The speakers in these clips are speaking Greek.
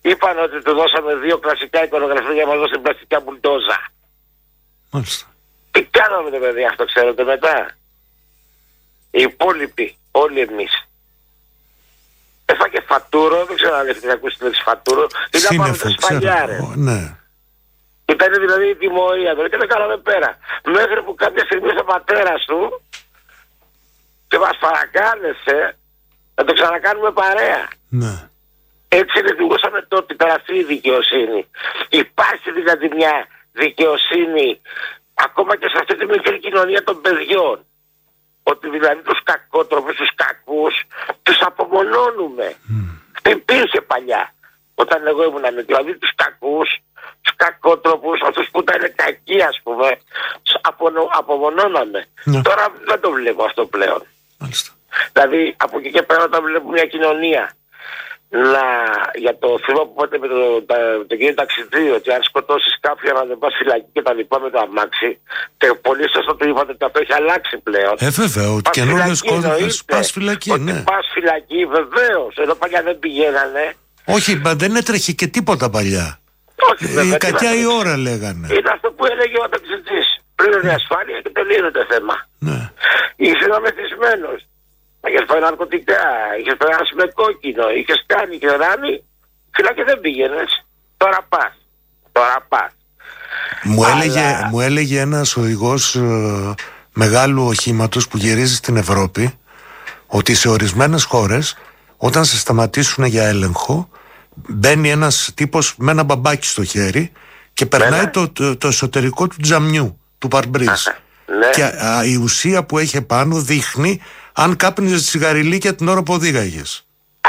είπαν ότι του δώσαμε 2 κλασικά εικονογραφία για να μας δώσει πλαστικά μπουλντόζα. Μάλιστα. Τι κάναμε το παιδί αυτό, ξέρετε μετά? Οι υπόλοιποι, όλοι εμείς. Έφαγε φατούρο, δεν ξέρω αν έχετε ακούσει την λέξη φατούρο. Ήταν πάνω στα σπαλιά, ρε. Ναι. Ήταν δηλαδή η τιμωρία του και δεν κάναμε πέρα. Μέχρι που κάποια στιγμή ο πατέρας του και μας παρακάλεσε να το ξανακάνουμε παρέα. Ναι. Έτσι λειτουργούσαμε τότε, τώρα αυτή η δικαιοσύνη. Υπάρχει δηλαδή μια δικαιοσύνη ακόμα και σε αυτή τη μικρή κοινωνία των παιδιών. Ότι δηλαδή τους κακότροπους, τους κακούς, τους απομονώνουμε. Δεν υπήρχε παλιά. Όταν εγώ ήμουν μικρός, δηλαδή τους κακούς, τους κακότροπους, αυτούς που ήταν κακοί ας πούμε, απομονώναμε. Τώρα δεν το βλέπω αυτό πλέον. Μάλιστα. Δηλαδή από εκεί και πέρα όταν βλέπω μια κοινωνία για το θέμα που είπατε με τον κύριο Ταξιτζή, ότι αν σκοτώσεις κάποιον να δεν πας φυλακή και τα λοιπά με το αμάξι, και πολύ σωστό το είπατε ότι αυτό έχει αλλάξει πλέον. Βέβαια, ότι καινούργιος κώδικας πας φυλακή, ότι ναι. Πας φυλακή, βεβαίως, ενώ παλιά δεν πηγαίνανε. Όχι, δεν έτρεχε και τίποτα παλιά. Όχι, βέβαια, η κακιά η ώρα λέγανε. Είναι αυτό που έλεγε ο Ταξιτζής. Πλήρωνε ασφάλεια και τελείωνε το θέμα. Ναι. Είσαι μεθυσμένος. Είχες πάει ναρκωτικά, είχες περάσει με κόκκινο, είχες κάνει και ράνει, φυλακή δεν πήγαινες. Τώρα πας. Μου έλεγε ένας οδηγός μεγάλου οχήματος που γυρίζει στην Ευρώπη ότι σε ορισμένες χώρες όταν σε σταματήσουν για έλεγχο μπαίνει ένας τύπος με ένα μπαμπάκι στο χέρι και περνάει το εσωτερικό του τζαμιού, του παρμπρίζ. Ναι. Και η ουσία που έχει επάνω δείχνει αν κάπνιζες τσιγαριλίκια την ώρα που οδήγαγες.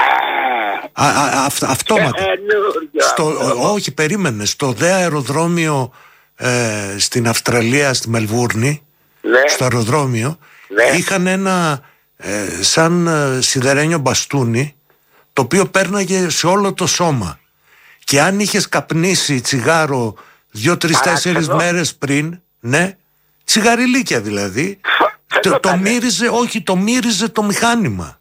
Αυτόματα. Όχι, περίμενε. Στο δε αεροδρόμιο στην Αυστραλία, στη Μελβούρνη, στο αεροδρόμιο, είχαν ένα σαν σιδερένιο μπαστούνι, το οποίο πέρναγε σε όλο το σώμα. Και αν είχες καπνίσει τσιγάρο 2-3-4 μέρες πριν, ναι, τσιγαριλίκια δηλαδή, το μύριζε, όχι, το μύριζε το μηχάνημα.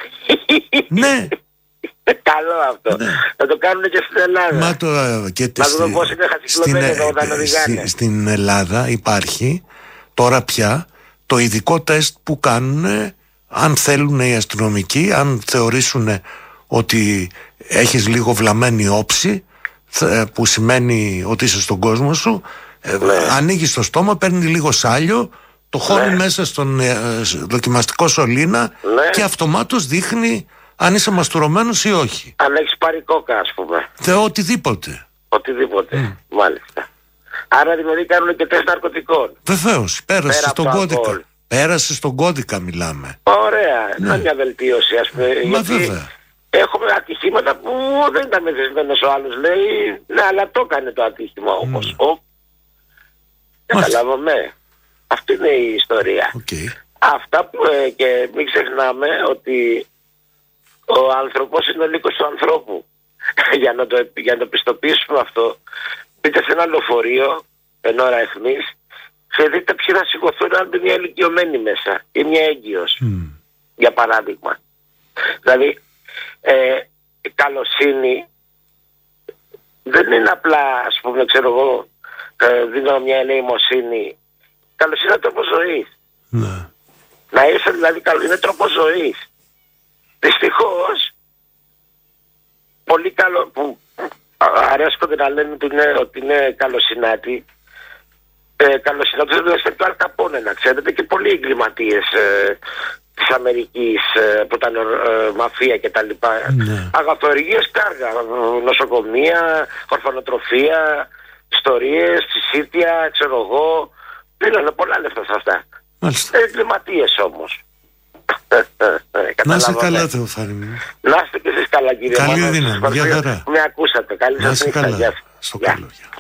Ναι. Καλό αυτό. Ναι. Να το κάνουν και στην Ελλάδα. Να δούμε πώς είναι χασικλωμένοι όταν οδηγάνε. Στην Ελλάδα υπάρχει τώρα πια το ειδικό τεστ που κάνουν αν θέλουν οι αστυνομικοί, αν θεωρήσουν ότι έχεις λίγο βλαμμένη όψη, που σημαίνει ότι είσαι στον κόσμο σου, ανοίγεις το στόμα, παίρνει λίγο σάλιο, το χώνει μέσα στον δοκιμαστικό σωλήνα και αυτομάτως δείχνει αν είσαι μαστουρωμένος ή όχι. Αν έχεις πάρει κόκα, ας πούμε. Οτιδήποτε. Μάλιστα. Άρα δηλαδή κάνουν και τεστ ναρκωτικών. Βεβαίως, πέρασε στον κώδικα. Πέρασε στον κώδικα, μιλάμε. Ωραία, είναι μια βελτίωση, ας πούμε. Μα βέβαια. Έχουμε ατυχήματα που δεν ήταν μεθυσμένος ο άλλος, λέει, ναι, αλλά το έκανε το ατύχημα όπως. Καταλάβαμε. Αυτή είναι η ιστορία. Αυτά που και μην ξεχνάμε ότι ο άνθρωπος είναι ο λύκος του ανθρώπου. για να το πιστοποιήσουμε αυτό, μπείτε σε ένα λεωφορείο εν ώρα αιχμής και δείτε ποιοι θα σηκωθούν αν μπει μια ηλικιωμένη μέσα ή μια έγκυος, για παράδειγμα. Δηλαδή η καλοσύνη δεν είναι απλά, ας πούμε, ξέρω εγώ, δίνω μια ελεημοσύνη. Καλοσύνη είναι τρόπο ζωής. Να είσαι δηλαδή καλό, είναι τρόπο ζωής. Δυστυχώς πολύ καλό που αρέσκονται να λένε ότι είναι καλοσυνάτη. Καλοσυνάτες δεν είναι το Αλκαπόνε, να ξέρετε, και πολλοί εγκληματίες της Αμερικής που ήταν μαφία και τα λοιπά. Αγαθοεργίες κάργα, νοσοκομεία, ορφανοτροφία, ιστορίες, συσίτια, ξέρω εγώ. Δίνανε πολλά λεφτά σε αυτά. Εγκληματίες όμως. Να είστε καλά, Θεοφάνη μου. Να είστε και εσείς καλά, κύριε. Καλή δύναμη, για χαρά. Με ακούσατε. Καλή σας νύχτα. Στο καλό.